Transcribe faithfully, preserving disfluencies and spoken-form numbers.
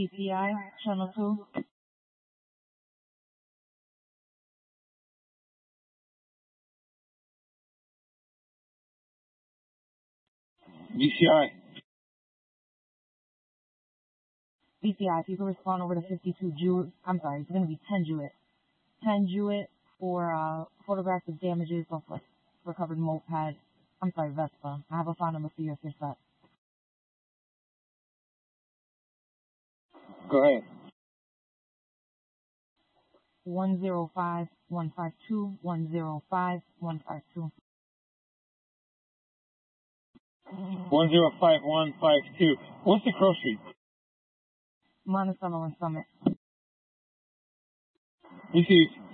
B C I, Channel two. B C I. B C I, if you can respond over to fifty-two Jewett, I'm sorry, it's going to be ten Jewett. ten Jewett for uh, photographs of damages off like recovered moped. I'm sorry, Vespa. I have a phone number for you if you're set. Go ahead. one zero five, one five two, one zero five, one five two. one zero five one five two. What's the cross street? Monticello and Summit. Received.